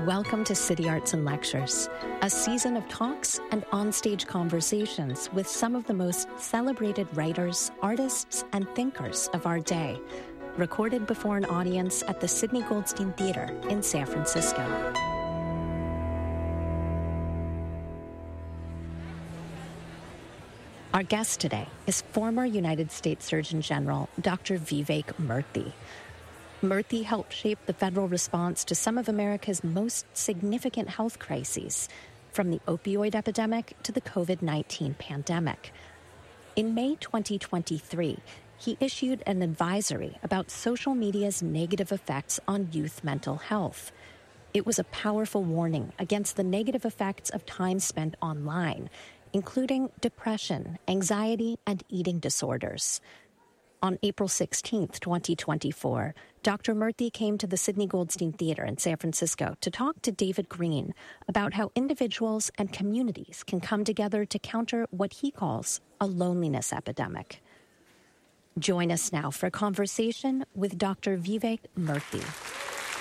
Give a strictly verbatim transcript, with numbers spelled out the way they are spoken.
Welcome to City Arts and Lectures, a season of talks and onstage conversations with some of the most celebrated writers, artists, and thinkers of our day, recorded before an audience at the Sidney Goldstein Theater in San Francisco. Our guest today is former United States Surgeon General Doctor Vivek Murthy. Murthy helped shape the federal response to some of America's most significant health crises, from the opioid epidemic to the COVID nineteen pandemic. In May twenty twenty-three, he issued an advisory about social media's negative effects on youth mental health. It was a powerful warning against the negative effects of time spent online, including depression, anxiety, and eating disorders. On April sixteenth, twenty twenty-four, Doctor Murthy came to the Sidney Goldstein Theater in San Francisco to talk to David Green about how individuals and communities can come together to counter what he calls a loneliness epidemic. Join us now for a conversation with Doctor Vivek Murthy.